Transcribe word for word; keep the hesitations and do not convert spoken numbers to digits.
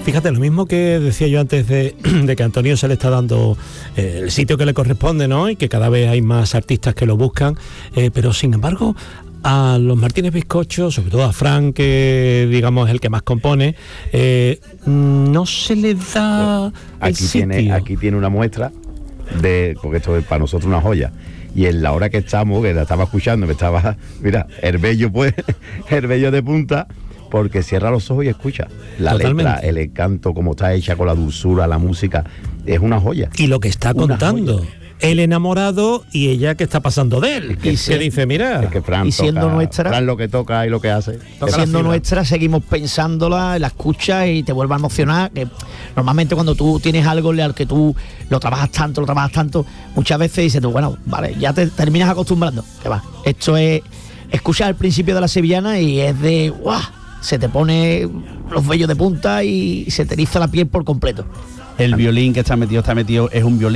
Fíjate, lo mismo que decía yo antes de, de que a Antonio se le está dando eh, el sitio que le corresponde, ¿no? Y que cada vez hay más artistas que lo buscan, eh, pero sin embargo a los Martínez Bizcocho, sobre todo a Fran, que digamos es el que más compone, eh, no se le da Bueno, aquí el sitio. tiene aquí tiene una muestra de, porque esto es para nosotros una joya, y en la hora que estamos, que la estaba escuchando, me estaba, mira, el bello pues, el bello de punta, porque cierra los ojos y escucha la Totalmente. letra, el encanto, cómo está hecha, con la dulzura, la música, es una joya. Y lo que está Una contando, joya. el enamorado y ella que está pasando de él, que y se- se dice, mira, Es que Fran Y siendo toca- nuestra- Fran lo que toca y lo que hace. Toca la siendo fibra. nuestra, seguimos pensándola, la escuchas y te vuelve a emocionar. Que normalmente cuando tú tienes algo al que tú lo trabajas tanto, lo trabajas tanto, muchas veces dices tú, bueno, vale, ya te terminas acostumbrando. Que va. Esto es escuchar el principio de la sevillana y es de ¡guau! Se te pone los vellos de punta y se te eriza la piel por completo. El violín que está metido, está metido, es un violín